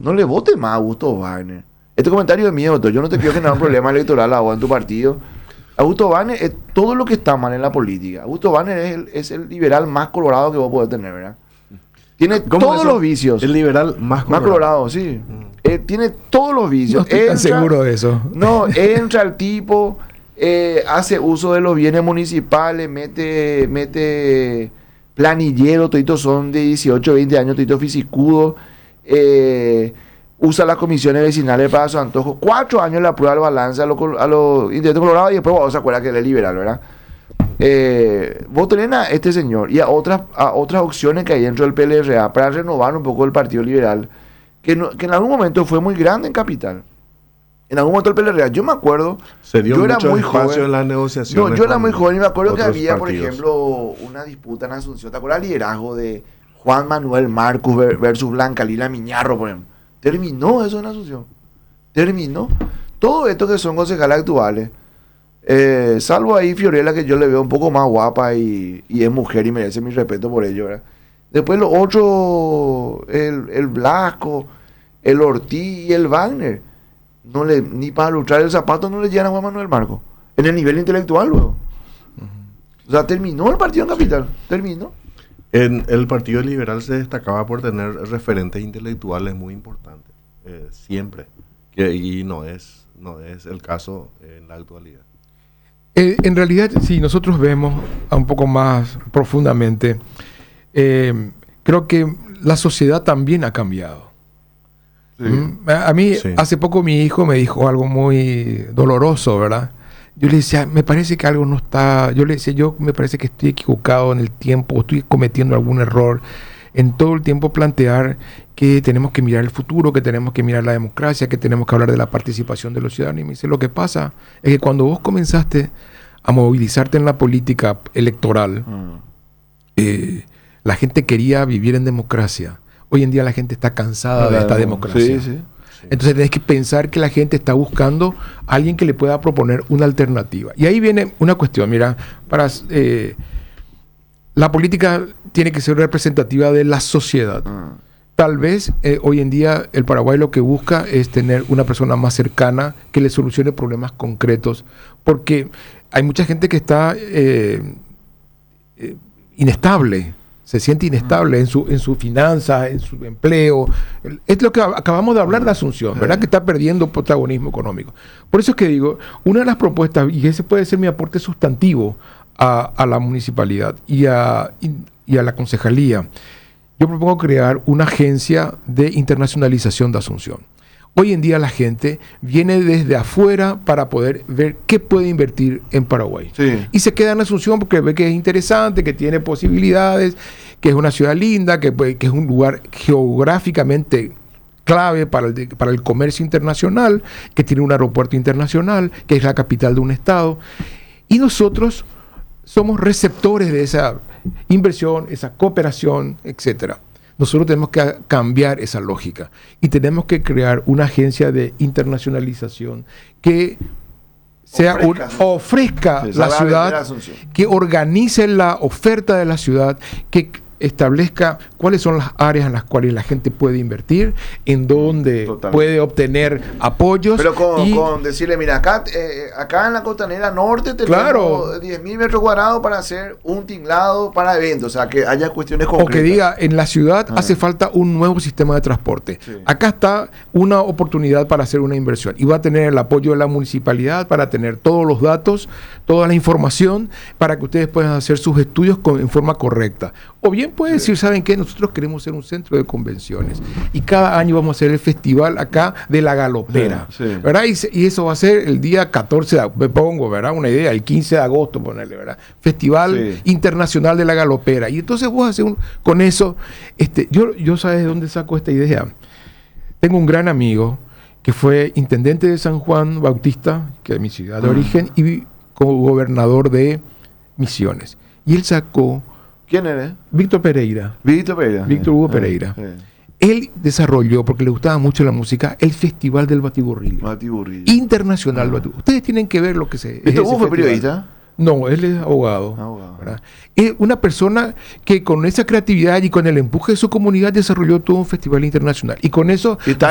no le vote más a Augusto Wagner. Este comentario es mío, doctor. Yo no te quiero generar un problema electoral ahora en tu partido. Augusto Wagner es todo lo que está mal en la política. Augusto Wagner es el liberal más colorado que vos podés tener, ¿verdad? Tiene todos los vicios. El liberal más colorado, sí. Tiene todos los vicios. No estoy tan seguro de eso. No, entra el tipo, hace uso de los bienes municipales, mete planillero, toditos son de 18, 20 años, toditos fisicudos, usa las comisiones vecinales para su antojo. 4 años le aprueba el balance a los intendentes colorados y después vos se acuerda que él es liberal, ¿verdad? Vos tenés a este señor y a otras opciones que hay dentro del PLRA para renovar un poco el Partido Liberal, que en algún momento fue muy grande en Capital. En algún momento el PLRA, yo me acuerdo, yo era muy joven en las negociaciones. No, yo era muy joven y me acuerdo que había, partidos. Por ejemplo, una disputa en Asunción. ¿Te acuerdas el liderazgo de Juan Manuel Marcos versus Blanca Lila Miñarro, por ejemplo? Terminó eso en Asunción. Terminó. Todo esto que son concejales actuales, salvo ahí Fiorella, que yo le veo un poco más guapa y es mujer y merece mi respeto por ello, ¿verdad? Después los otros, el Blasco, el Ortiz y el Wagner, ni para lustrar el zapato no le llegan a Juan Manuel Marcos. En el nivel intelectual, luego. O sea, terminó el partido en Capital. Terminó. En el Partido Liberal se destacaba por tener referentes intelectuales muy importantes. Siempre. Y no es el caso en la actualidad. En realidad, si nosotros vemos un poco más profundamente, creo que la sociedad también ha cambiado. Sí. A mí, sí. Hace poco mi hijo me dijo algo muy doloroso, ¿verdad? Yo le decía, me parece que algo no está... Yo le decía, me parece que estoy equivocado en el tiempo, estoy cometiendo algún error. En todo el tiempo plantear que tenemos que mirar el futuro, que tenemos que mirar la democracia, que tenemos que hablar de la participación de los ciudadanos. Y me dice, lo que pasa es que cuando vos comenzaste a movilizarte en la política electoral, la gente quería vivir en democracia. Hoy en día la gente está cansada de esta democracia. Sí. Entonces tenés que pensar que la gente está buscando a alguien que le pueda proponer una alternativa. Y ahí viene una cuestión, mira, la política tiene que ser representativa de la sociedad. Tal vez hoy en día el Paraguay lo que busca es tener una persona más cercana que le solucione problemas concretos, porque hay mucha gente que está inestable. Se siente inestable en su finanza, en su empleo. Es lo que acabamos de hablar de Asunción, ¿verdad? Que está perdiendo protagonismo económico. Por eso es que digo, una de las propuestas, y ese puede ser mi aporte sustantivo a la municipalidad y a la concejalía, yo propongo crear una agencia de internacionalización de Asunción. Hoy en día la gente viene desde afuera para poder ver qué puede invertir en Paraguay. Sí. Y se queda en Asunción porque ve que es interesante, que tiene posibilidades, que es una ciudad linda, que es un lugar geográficamente clave para el comercio internacional, que tiene un aeropuerto internacional, que es la capital de un estado. Y nosotros somos receptores de esa inversión, esa cooperación, etcétera. Nosotros tenemos que cambiar esa lógica y tenemos que crear una agencia de internacionalización que ofrezca la ciudad, que organice la oferta de la ciudad, que establezca cuáles son las áreas en las cuales la gente puede invertir, en donde puede obtener apoyos. Pero con decirle, mira, acá en la Costanera Norte tenemos 10.000 metros cuadrados para hacer un tinglado para eventos, o sea, que haya cuestiones concretas. O que diga, en la ciudad hace falta un nuevo sistema de transporte. Sí. Acá está una oportunidad para hacer una inversión y va a tener el apoyo de la municipalidad para tener todos los datos, toda la información, para que ustedes puedan hacer sus estudios en forma correcta. O bien puede decir, ¿saben qué? Nosotros queremos ser un centro de convenciones y cada año vamos a hacer el festival acá de la Galopera, ¿verdad? Y eso va a ser el día 14, me pongo, ¿verdad? Una idea, el 15 de agosto, ponerle, ¿verdad? Festival Internacional de la Galopera. Y entonces vos haces con eso, yo ¿sabes de dónde saco esta idea? Tengo un gran amigo que fue intendente de San Juan Bautista, que es mi ciudad de origen, y como gobernador de Misiones. Y él sacó... ¿Quién eres? Víctor Pereira. Víctor Hugo Pereira. Él desarrolló, porque le gustaba mucho la música, el Festival del Batiburrillo. Internacional Batiburrillo. Ustedes tienen que ver lo que se... ¿Víctor Hugo fue periodista? No, él es abogado. Es una persona que con esa creatividad y con el empuje de su comunidad desarrolló todo un festival internacional. Y con eso